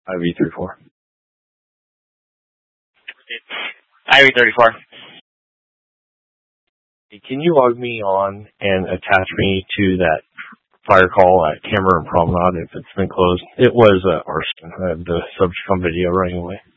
IV-34. IV-34. Can you log me on and attach me to that fire call at Cameron Promenade if it's been closed? It was arson. I had the subject on video running away.